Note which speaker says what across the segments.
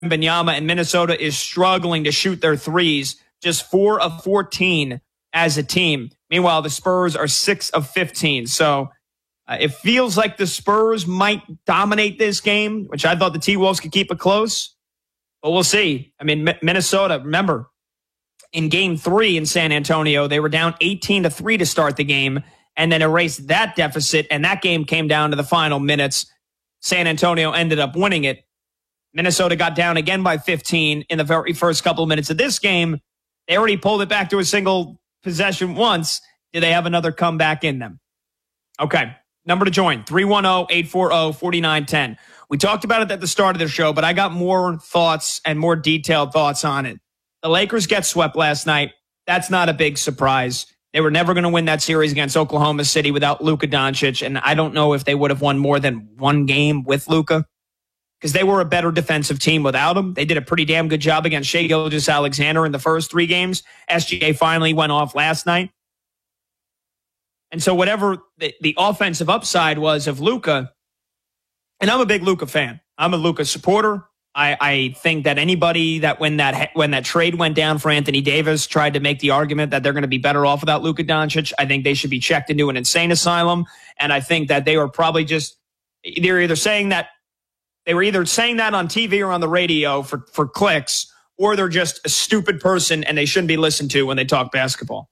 Speaker 1: Wembanyama, and Minnesota is struggling to shoot their threes, just 4 of 14 as a team. Meanwhile, the Spurs are 6 of 15. So it feels like the Spurs might dominate this game, which I thought the T-Wolves could keep it close. But we'll see. I mean, Minnesota, remember, in Game 3 in San Antonio, they were down 18-3 to start the game and then erased that deficit, and that game came down to the final minutes. San Antonio ended up winning it. Minnesota got down again by 15 in the very first couple of minutes of this game. They already pulled it back to a single possession once. Do they have another comeback in them? Okay, number to join, 310-840-4910. We talked about it at the start of the show, but I got more thoughts and more detailed thoughts on it. The Lakers get swept last night. That's not a big surprise. They were never going to win that series against Oklahoma City without Luka Doncic, and I don't know if they would have won more than one game with Luka because they were a better defensive team without him. They did a pretty damn good job against Shai Gilgeous-Alexander in the first 3 games. SGA finally went off last night. And so whatever the offensive upside was of Luka, and I'm a big Luka fan. I'm a Luka supporter. I think that anybody that when that trade went down for Anthony Davis tried to make the argument that they're going to be better off without Luka Doncic, I think they should be checked into an insane asylum. And I think that they were probably just they were either saying that on TV or on the radio for clicks, or they're just a stupid person and they shouldn't be listened to when they talk basketball.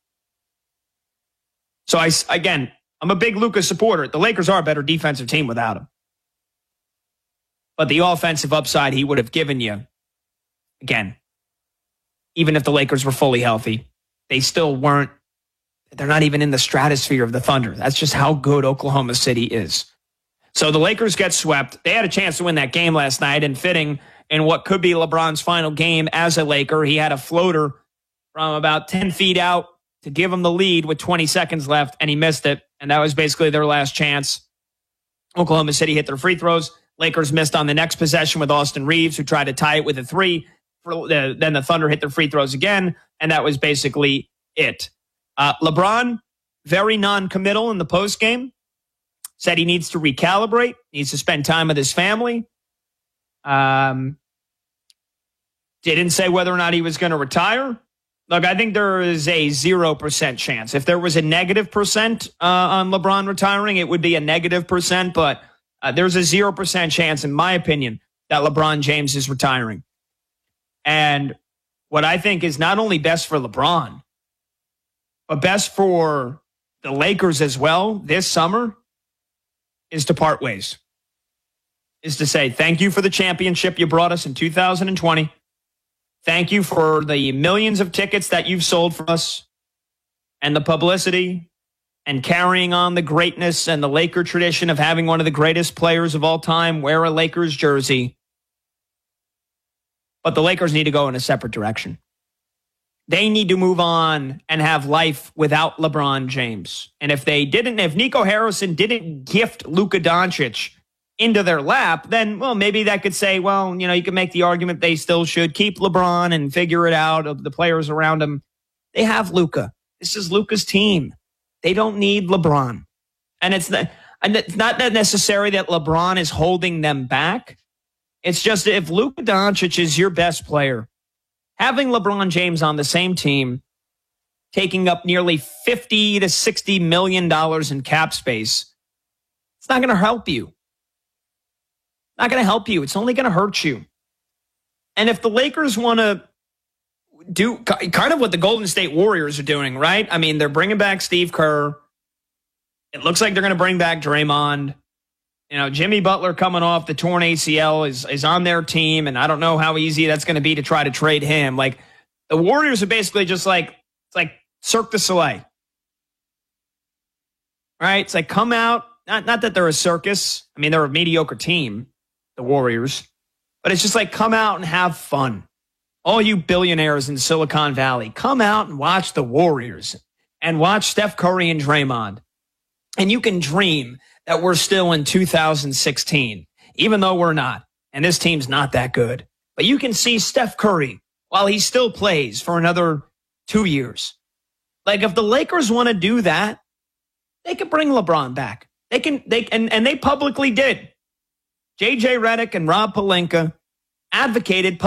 Speaker 1: So I'm a big Luka supporter. The Lakers are a better defensive team without him. But the offensive upside he would have given you, again, even if the Lakers were fully healthy, they still weren't. They're not even in the stratosphere of the Thunder. That's just how good Oklahoma City is. So the Lakers get swept. They had a chance to win that game last night, and fitting in what could be LeBron's final game as a Laker, he had a floater from about 10 feet out to give him the lead with 20 seconds left, and he missed it. And that was basically their last chance. Oklahoma City hit their free throws. Lakers missed on the next possession with Austin Reeves, who tried to tie it with a 3. Then the Thunder hit their free throws again, and that was basically it. LeBron, very non-committal in the postgame, said he needs to recalibrate, needs to spend time with his family. Didn't say whether or not he was going to retire. Look, I think there is a 0% chance. If there was a negative percent on LeBron retiring, it would be a negative percent, but there's a 0% chance, in my opinion, that LeBron James is retiring. And what I think is not only best for LeBron, but best for the Lakers as well this summer is to part ways. Is to say, thank you for the championship you brought us in 2020. Thank you for the millions of tickets that you've sold for us and the publicity and carrying on the greatness and the Laker tradition of having one of the greatest players of all time wear a Lakers jersey. But the Lakers need to go in a separate direction. They need to move on and have life without LeBron James. And if Nico Harrison didn't gift Luka Doncic into their lap, then, well, maybe that could say, well, you can make the argument they still should keep LeBron and figure it out of the players around him. They have Luka. This is Luka's team. They don't need LeBron. And it's not necessary that LeBron is holding them back. It's just if Luka Doncic is your best player, having LeBron James on the same team, taking up nearly $50 to $60 million in cap space, it's not going to help you. Not going to help you. It's only going to hurt you. And if the Lakers want to do kind of what the Golden State Warriors are doing, right? I mean, they're bringing back Steve Kerr. It looks like they're going to bring back Draymond. Jimmy Butler coming off the torn ACL is on their team, and I don't know how easy that's going to be to try to trade him. Like, the Warriors are basically just it's like Cirque du Soleil. Right? It's like, come out. Not that they're a circus. I mean, they're a mediocre team, the Warriors. But it's just like, come out and have fun. All you billionaires in Silicon Valley, come out and watch the Warriors and watch Steph Curry and Draymond. And you can dream that we're still in 2016, even though we're not. And this team's not that good. But you can see Steph Curry while he still plays for another 2 years. Like, if the Lakers want to do that, they could bring LeBron back. They publicly did. JJ Redick and Rob Pelinka advocated